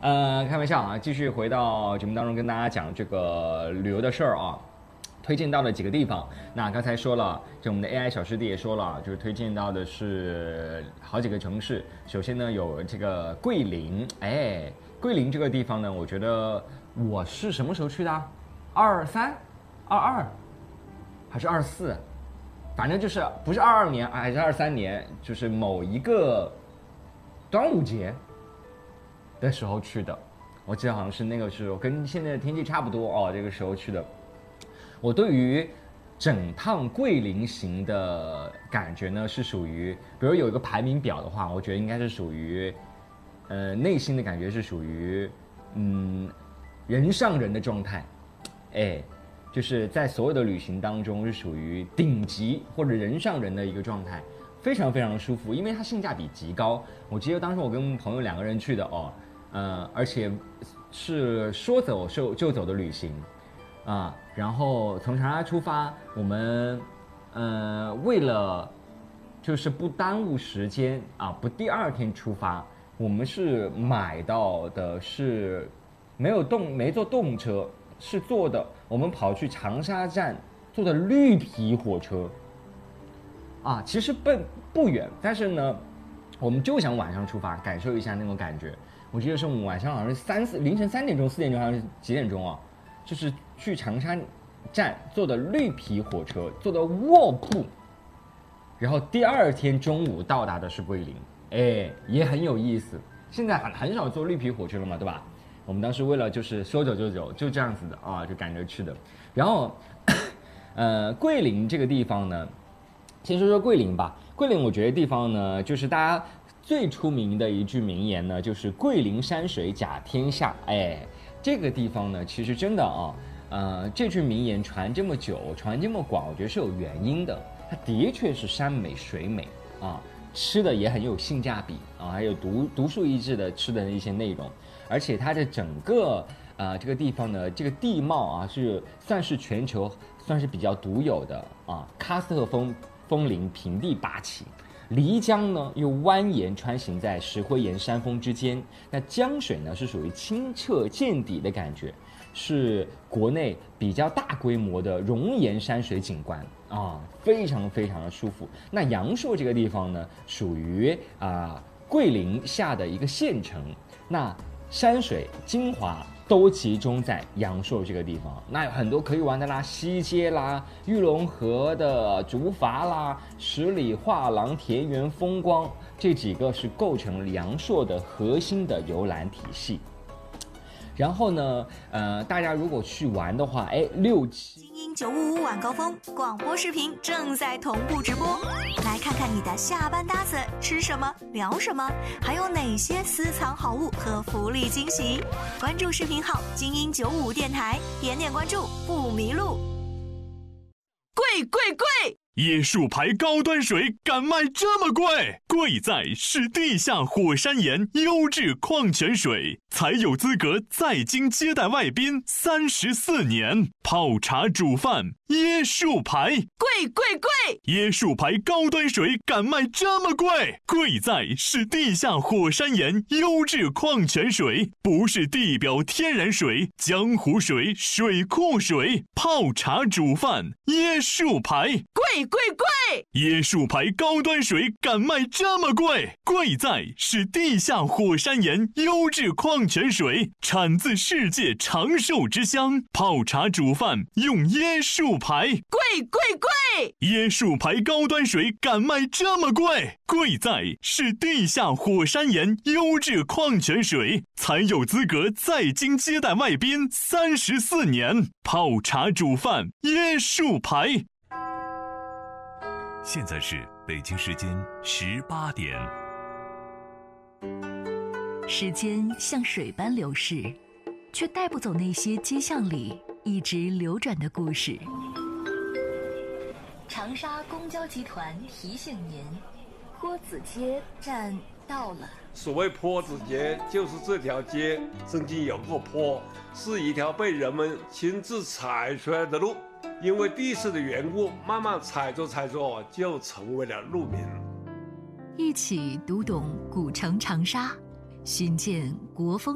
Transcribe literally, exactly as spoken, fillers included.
呃，开玩笑啊，继续回到节目当中跟大家讲这个旅游的事儿啊。推荐到了几个地方，那刚才说了，就我们的 A I 小师弟也说了，就是推荐到的是好几个城市。首先呢，有这个桂林，哎，桂林这个地方呢，我觉得我是什么时候去的？二三、二二，还是二四？反正就是不是二二年还是二三年，就是某一个端午节的时候去的。我记得好像是那个时候，跟现在的天气差不多哦，这个时候去的。我对于整趟桂林行的感觉呢，是属于，比如有一个排名表的话，我觉得应该是属于，呃，内心的感觉是属于，嗯，人上人的状态，哎，就是在所有的旅行当中是属于顶级或者人上人的一个状态，非常非常舒服，因为它性价比极高。我记得当时我跟朋友两个人去的哦，呃，而且是说走就就走的旅行。啊，然后从长沙出发，我们，呃，为了就是不耽误时间啊，不第二天出发，我们是买到的是没有动没坐动车，是坐的，我们跑去长沙站坐的绿皮火车。啊，其实不不远，但是呢，我们就想晚上出发，感受一下那种感觉。我记得是我们晚上好像是三四凌晨三点钟、四点钟还是几点钟啊？就是去长沙站坐的绿皮火车，坐的卧铺，然后第二天中午到达的是桂林，哎，也很有意思。现在很很少坐绿皮火车了嘛，对吧？我们当时为了就是说走就走，就这样子的啊，就赶着去的。然后，呃，桂林这个地方呢，先说说桂林吧。桂林我觉得地方呢，就是大家最出名的一句名言呢，就是桂林山水甲天下，哎。这个地方呢，其实真的啊，呃，这句名言传这么久，传这么广，我觉得是有原因的。它的确是山美水美啊，吃的也很有性价比啊，还有独独树一帜的吃的一些内容，而且它的整个呃这个地方呢，这个地貌啊是算是全球算是比较独有的啊，喀斯特峰峰林平地八起。漓江呢又蜿蜒穿行在石灰岩山峰之间，那江水呢是属于清澈见底的感觉，是国内比较大规模的熔岩山水景观啊，非常非常的舒服。那阳朔这个地方呢，属于啊桂林下的一个县城，那山水精华都集中在阳朔这个地方，那有很多可以玩的啦，西街啦、玉龙河的竹筏啦、十里画廊、田园风光，这几个是构成了阳朔的核心的游览体系。然后呢，呃，大家如果去玩的话，哎，六七精英九五五晚高峰广播视频正在同步直播，来看看你的下班搭子吃什么、聊什么，还有哪些私藏好物和福利惊喜。关注视频号“精英九五电台”，点点关注不迷路。贵贵贵！ 椰树牌高端水敢卖这么贵？贵在是地下火山岩优质矿泉水，才有资格在京接待外宾三十四年。泡茶煮饭，椰树牌， 贵贵贵！ 椰树牌高端水敢卖这么贵？贵在是地下火山岩优质矿泉水，不是地表天然水、江湖水、水库水。泡茶煮饭，椰树牌， 贵贵贵！ 椰树牌高端水敢卖这么贵？贵在是地下火山岩优质矿泉水，产自世界长寿之乡。泡茶煮饭用椰树牌， 贵贵贵！ 椰树牌高端水敢卖这么贵？贵在是地下火山岩优质矿泉水，才有资格在京接待外宾三十四年。泡茶煮饭，椰树牌。 现在是北京时间十八点。 时间像水般流逝，却带不走那些街巷里一直流转的故事。长沙公交集团提醒您，坡子街站到了。 所谓坡子街，就是这条街曾经有过坡，是一条被人们亲自踩出来的路。因为地势的缘故，慢慢踩着踩着就成为了路名。 一起读懂古城长沙，寻见国风。